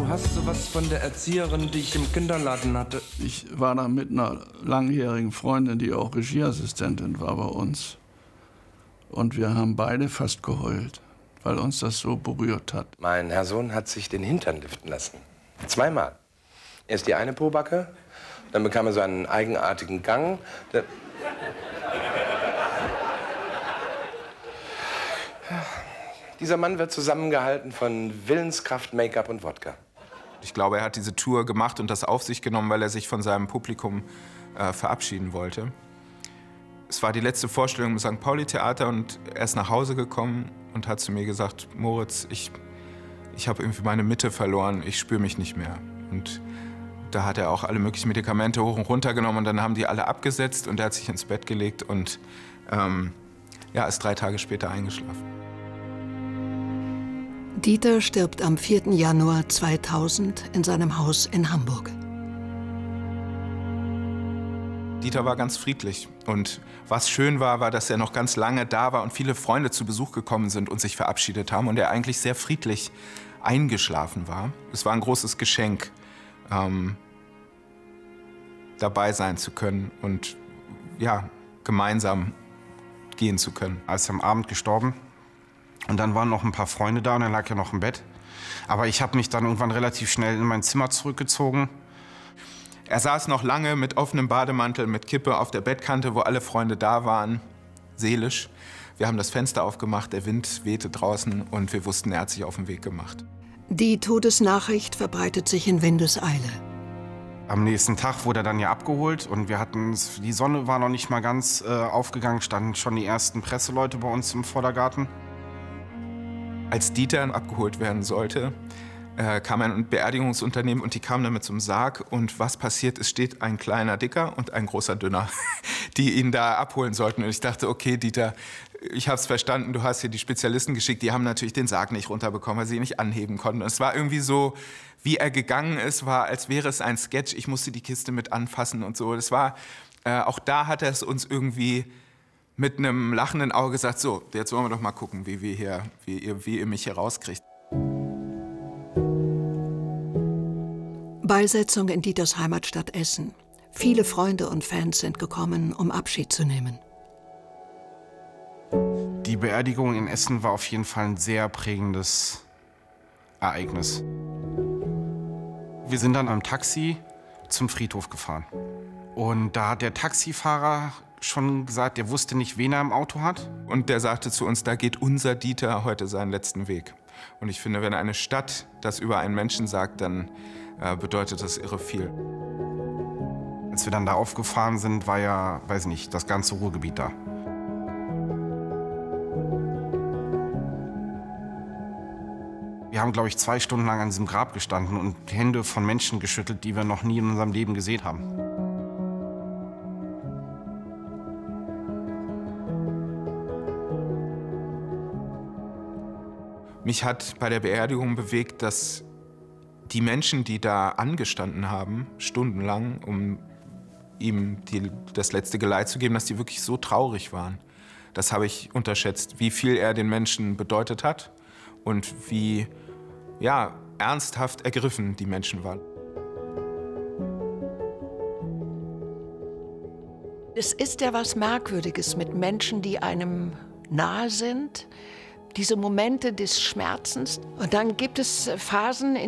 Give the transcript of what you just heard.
hast du was von der Erzieherin, die ich im Kinderladen hatte? Ich war da mit einer langjährigen Freundin, die auch Regieassistentin war bei uns. Und wir haben beide fast geheult, weil uns das so berührt hat. Mein Herr Sohn hat sich den Hintern liften lassen. 2-mal. Erst die eine Pobacke, dann bekam er so einen eigenartigen Gang. Dieser Mann wird zusammengehalten von Willenskraft, Make-up und Wodka. Ich glaube, er hat diese Tour gemacht und das auf sich genommen, weil er sich von seinem Publikum verabschieden wollte. Es war die letzte Vorstellung im St. Pauli-Theater und er ist nach Hause gekommen und hat zu mir gesagt, Moritz, ich habe irgendwie meine Mitte verloren, ich spüre mich nicht mehr. Und da hat er auch alle möglichen Medikamente hoch und runter genommen und dann haben die alle abgesetzt und er hat sich ins Bett gelegt und ja, ist 3 Tage später eingeschlafen. Dieter stirbt am 4. Januar 2000 in seinem Haus in Hamburg. Dieter war ganz friedlich und was schön war, war, dass er noch ganz lange da war und viele Freunde zu Besuch gekommen sind und sich verabschiedet haben und er eigentlich sehr friedlich eingeschlafen war. Es war ein großes Geschenk, dabei sein zu können und ja, gemeinsam gehen zu können. Er ist am Abend gestorben und dann waren noch ein paar Freunde da und dann lag er noch im Bett. Aber ich habe mich dann irgendwann relativ schnell in mein Zimmer zurückgezogen. Er saß noch lange mit offenem Bademantel, mit Kippe auf der Bettkante, wo alle Freunde da waren, seelisch. Wir haben das Fenster aufgemacht, der Wind wehte draußen und wir wussten, er hat sich auf den Weg gemacht. Die Todesnachricht verbreitet sich in Windeseile. Am nächsten Tag wurde er dann ja abgeholt und die Sonne war noch nicht mal ganz aufgegangen, standen schon die ersten Presseleute bei uns im Vordergarten. Als Dieter abgeholt werden sollte, kam ein Beerdigungsunternehmen und die kamen dann mit so einem Sarg. Und was passiert? Es steht ein kleiner Dicker und ein großer Dünner, die ihn da abholen sollten. Und ich dachte, okay, Dieter, ich habe es verstanden, du hast hier die Spezialisten geschickt. Die haben natürlich den Sarg nicht runterbekommen, weil sie ihn nicht anheben konnten. Und es war irgendwie so, wie er gegangen ist, war, als wäre es ein Sketch. Ich musste die Kiste mit anfassen und so. Das war, auch da hat er es uns irgendwie mit einem lachenden Auge gesagt, so, jetzt wollen wir doch mal gucken, wie ihr mich hier rauskriegt. Beisetzung in Dieters Heimatstadt Essen. Viele Freunde und Fans sind gekommen, um Abschied zu nehmen. Die Beerdigung in Essen war auf jeden Fall ein sehr prägendes Ereignis. Wir sind dann am Taxi zum Friedhof gefahren. Und da hat der Taxifahrer schon gesagt, er wusste nicht, wen er im Auto hat. Und der sagte zu uns, da geht unser Dieter heute seinen letzten Weg. Und ich finde, wenn eine Stadt das über einen Menschen sagt, dann bedeutet das irre viel. Als wir dann da aufgefahren sind, war ja, weiß nicht, das ganze Ruhrgebiet da. Wir haben, glaube ich, 2 Stunden lang an diesem Grab gestanden und Hände von Menschen geschüttelt, die wir noch nie in unserem Leben gesehen haben. Mich hat bei der Beerdigung bewegt, dass die Menschen, die da angestanden haben, stundenlang, um ihm das letzte Geleit zu geben, dass die wirklich so traurig waren. Das habe ich unterschätzt, wie viel er den Menschen bedeutet hat und wie ja, ernsthaft ergriffen die Menschen waren. Es ist ja was Merkwürdiges mit Menschen, die einem nahe sind. Diese Momente des Schmerzens. Und dann gibt es Phasen,